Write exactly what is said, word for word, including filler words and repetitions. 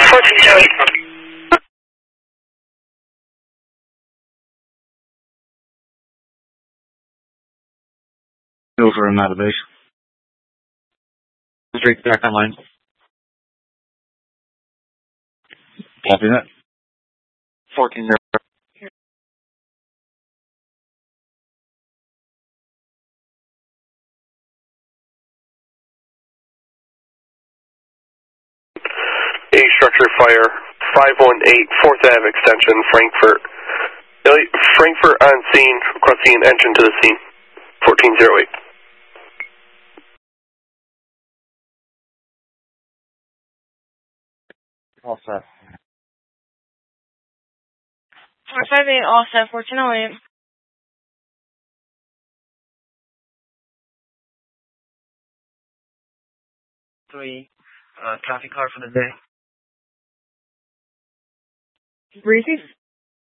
fourteen oh eight. Over and out of base. Street back online. Copy that. fourteen zero. A structure fire, five one eight, fourth Avenue extension, Frankfurt. Frankfurt on scene, requesting an engine to the scene, fourteen oh eight. All set. four five eight, all set, fourteen oh eight. Three, uh, traffic car for the day. Breezy?